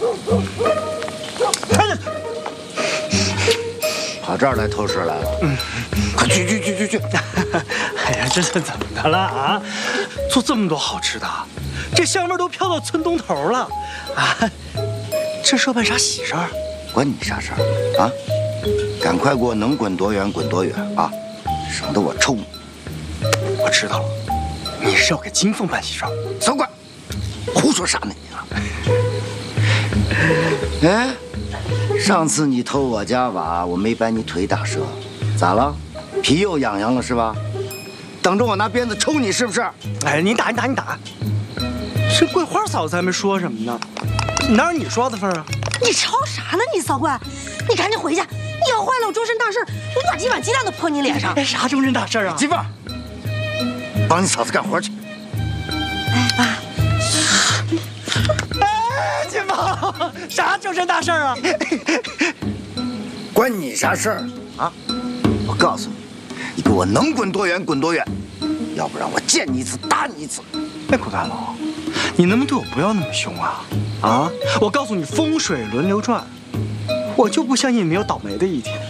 跑这儿来偷食来了？快去！ 哎呀，这是怎么的了啊？做这么多好吃的，这香味都飘到村东头了啊！这是要办啥喜事儿？ 关你啥事儿啊？赶快给我能滚多远滚多远啊！省得我抽你。 我知道了，你是要给金凤办喜事儿。 走开！胡说啥呢你啊？哎，上次你偷我家娃，我没把你腿打折，咋了？皮又痒痒了是吧？等着我拿鞭子抽你是不是？ 哎，你打！这桂花嫂子还没说什么呢，哪有你说的份儿啊？ 你吵啥呢你少怪？你赶紧回去，你要坏了我终身大事，我把几碗鸡蛋都泼你脸上。 哎，啥终身大事啊？ 媳妇儿，帮你嫂子干活去。 哎爸。 哎，金宝，啥终身大事啊？ 关你啥事儿啊？我告诉你，你给我能滚多远滚多远，要不然我见你一次打你一次。 哎，古大佬，你能不能对我不要那么凶啊？啊！我告诉你，风水轮流转，我就不相信没有倒霉的一天。